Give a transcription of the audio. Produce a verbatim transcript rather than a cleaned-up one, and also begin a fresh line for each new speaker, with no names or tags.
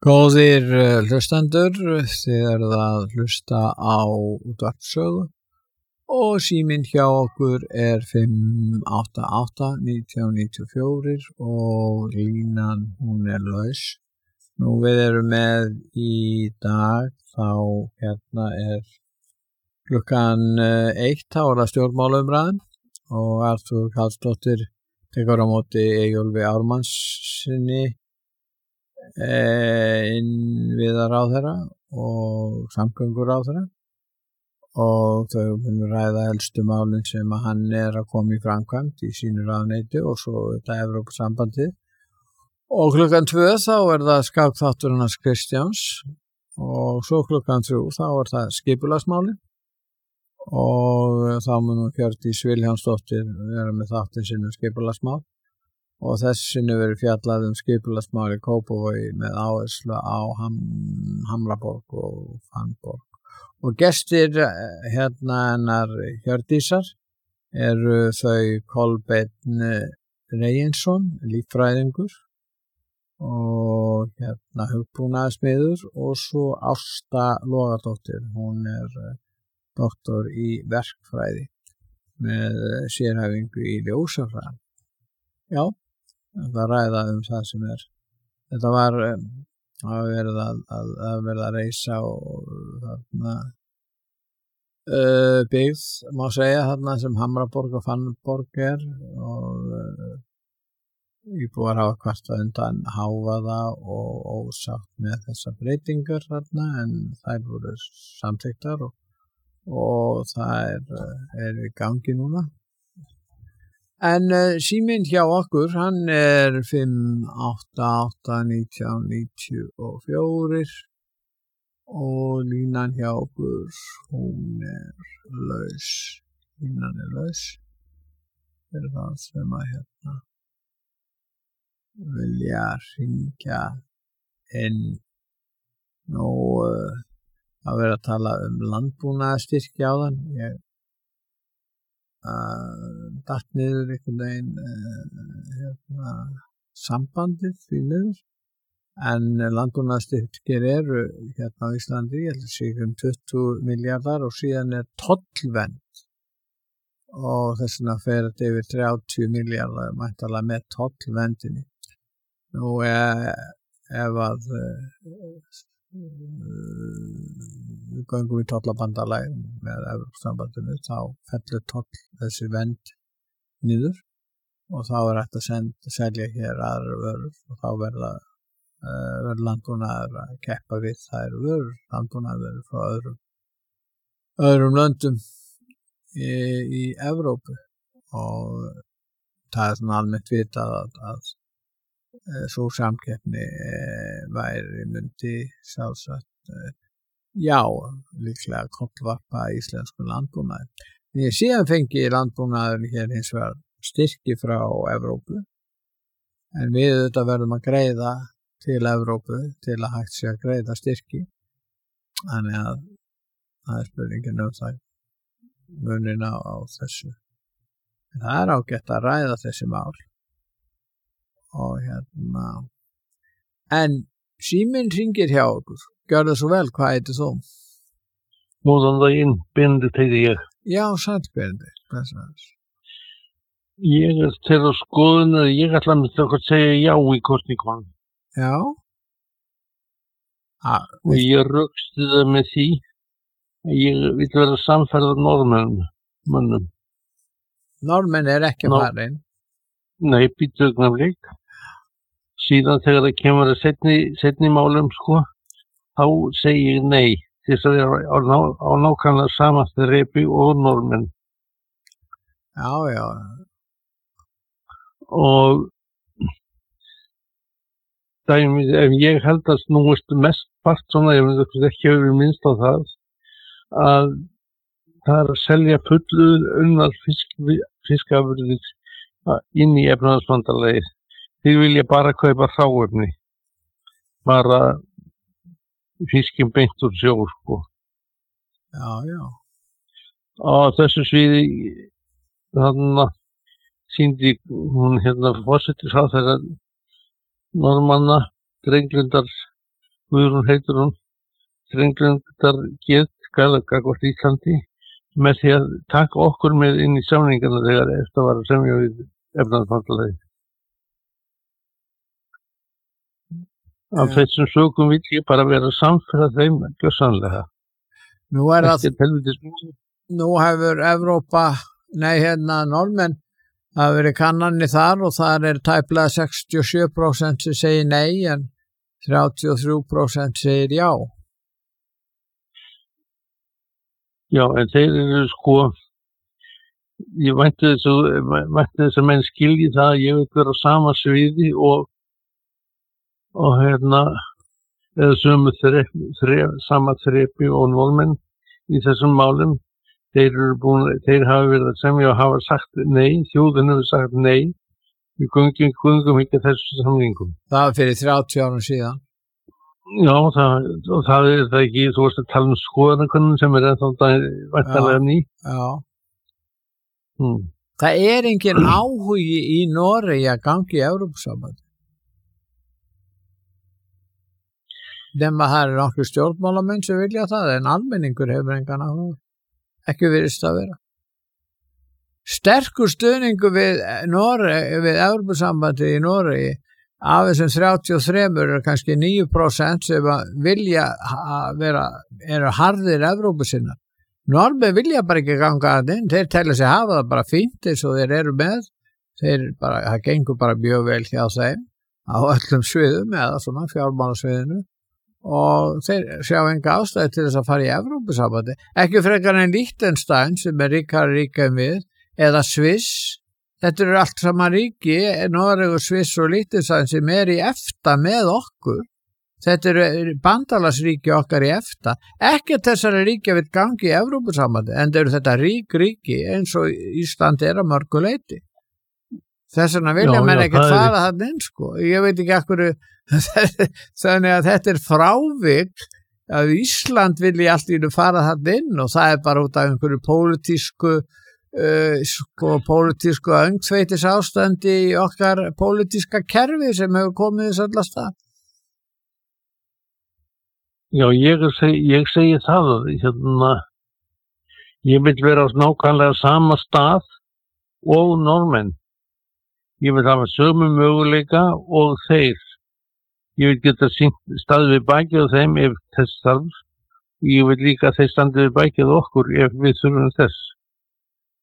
Góðir eh, hlustendur, þið eruð að hlusta á útvarpssögu og síminn hjá okkur er fimm átta átta nítján níutíu og fjögur og línan hún er laus. Nú við erum með í dag, þá hérna er klukkan eh, eitt, þá er það stjórnmálaumræðan og Arthur Karlsdóttir tekur á móti Eyjólfi Ármannssyni innviðaráðherra og samgönguráðherra og þau munu ræða helstu málin sem að hann er að koma í framkvæmd í sínu ráðuneyti og svo þetta Evrópusambandið. Og klukkan tvö þá er það skákþátturinn hans Kristjáns og svo klukkan þrjú þá er það skipulagsmálin og þá mun Hjördís Vilhjálmsdóttir vera með þáttinn sinn um skipulagsmál. Og þessinni verið fjallað um skipulagsmál í Kópavogi með áherslu á Ham, Hamraborg og Fannborg. Og gestir hérna hennar Hjördísar eru þau Kolbeinn Reginsson, líffræðingur og hérna hugbúnaðarsmiður og svo Ásta Logadóttir, hún er doktor í verkfræði með sérhæfingu í ljósafræði. Já. Það ræða um það sem er. Þetta var um, að verða að, að, að verða að reisa og þarna uh, byggð, má segja, þarna sem Hamraborg og Fannborg er og uh, íbúar hafa kvartað undan hávaða og ósátt með þessar breytingar þarna en þær voru samþykktar og, og það er, er í gangi núna. En uh, síminn hjá okkur, hann er fimm átta átta nítján níutíu og fjögur og línan hjá okkur, hún er laus. Línan er laus. Það er það sem að hérna vilja hringja inn. Nú, uh, að vera að tala um landbúnaðarstyrki áðan. Ég Uh, datt niður einhvern veginn uh, hérna, sambandið því niður en landbúnaðarstyrkir eru hérna á Íslandi, ég held að sé um tuttugu milljarðar og síðan er tollvernd og þess vegna fer þetta yfir þrjátíu milljarðar mæntanlega með tollverndinni. Nú eh, ef að uh, við göngum í tollabandalag með Evrópusambandinu þá fellur toll þessi vernd niður og þá er hægt að senda, selja hér aðra vörur og þá verða uh, verður landbúnaður að keppa við þær vörur, landbúnaður frá öðrum öðrum löndum í, í Evrópu og það er svona almennt vitað að, að svo samkeppni væri myndi sjálfsagt já, líklega kollvarpa íslensku landbúnaði. En ég síðan fengi landbúnaðurinn hér hins vegar styrki frá Evrópu en við þetta verðum að greiða til Evrópu til að hægt sé að greiða styrki. Þannig að það er spurningin um það munina á þessu. En það er ágætt að ræða þessi mál. Og hérna en síminn hringir hjá okkur. Gjörðu svo vel, hvað heitir þú?
Góðan daginn, Benedikt heiti ég.
Já, sæll Benedikt.
Ég er til að skoðun að ég ætla að segja já í kosningunum.
Já. Ah,
og ég röksti það með því að ég vil vera samferða Norðmönnum.
Norðmenn er ekki
Nor-
farin.
Nei, býttu augnablik. Síðan þegar það kemur að setni, setni málum sko, þá segi ég nei. Þess að það er á, ná, á nákvæmlega sama þrepi og Norðmenn.
Já, já.
Og dæmi, ef ég held að snúist mest part svona, ég myndi ekki hefur minnst á það, að það er að selja fullu unnar fisk, fiskafurðir inn í efnahagsbandalagið. Þið vilja bara kaupa hráefni, bara fiskinn beint úr sjó, sko.
Já, já.
Á þessu sviði, þannig sýndi hún hérna fórsetisráðherra Norðmanna, Drenglundar Guðrún heitir hún, þrenglundar get gagnvart Íslandi með því að taka okkur með inn í samningana þegar eftir var að semja við efnahagsbandalagið. Af
Já.
þessum sökum vill ég bara vera samferða þeim gjörsamlega.
Nú er það,
Þetta er helvitis
nú hefur Evrópa, nei hérna Norðmenn, það hefur verið kannanir þar og þar er tæplega sextíu og sjö prósent sem segir nei en þrjátíu og þrjú prósent segir já.
Já, en þeir eru sko, ég vænti þess að, vænti þess að menn skilji það að ég vil vera á sama sviði og, og hérna, eða sömu þrep, þrep, sama þrepi og Norðmenn í þessum málum. Þeir eru búin, þeir hafa verið að semja og hafa sagt nei, þjóðin hefur sagt nei, við göngum, göngum ekki þessu samningum.
Það var fyrir þrjátíu árum síðan.
Já, það, og það er það ekki, þú veist að tala um skoðanakönnun sem er ennþá væntanlega ný.
Já.
Hmm.
Það er engin áhugi í Noregi að gangi í Evrópusamband. Nefna það eru nokkuð stjórnmálamenn sem vilja það, en almenningur hefur engan áhuga. Ekki virðist að vera. Sterkur stuðningur við Noregi, við Evrópusambandi í Noregi, af þessum þrjátíu og þrjú er kannski níu prósent sem vilja vera, eru harðir Evrópusinnar. Norðmenn vilja bara ekki ganga að inn, þeir telja sig hafa það bara fínt eins og þeir eru með, þeir bara, það gengur bara mjög vel hjá þeim á öllum sviðum eða svona fjármálasviðinu og þeir sjá enga ástæði til þess að fara í Evrópusambandi. Ekki frekar en Liechtenstein sem er ríkari ríka en við, eða Sviss. Þetta eru allt saman ríki, Noregur, Sviss og Liechtenstein sem er í EFTA með okkur. Þetta eru bandalagsríki okkar í EFTA. Ekki þessari ríki við gangi í Evrópusambandi, en eru þetta rík ríki eins og Ísland er að mörgu leyti. Þess vegna vilja
Já,
menn
já,
ekkert
það er-
fara þarna inn, sko. Ég veit ekki akkur, þannig að þetta er frávik að Ísland vilji allt í einu fara þarna inn og það er bara út af einhverju pólitísku Uh, sko pólitísku öngþveitis ástandi í okkar pólitíska kerfi sem hefur komið þess allar stað.
Já, ég, er seg, ég segi það, hérna, ég vil vera á nákvæmlega sama stað og Norðmenn. Ég vil hafa sömu möguleika og þeir. Ég vil geta staðið við bakið á þeim ef þess þarf. Ég vil líka að þeir standið við bakið á okkur ef við þurfum þess.